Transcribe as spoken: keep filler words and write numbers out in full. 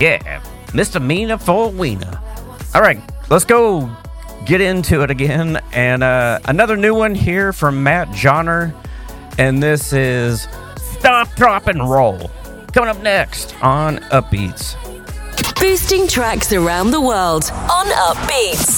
Yeah, misdemeanor for wiener. All right, let's go get into it again. And uh, another new one here from Matt Johnner. And this is Stop, Drop, and Roll. Coming up next on Upbeats. Boosting tracks around the world on Upbeats.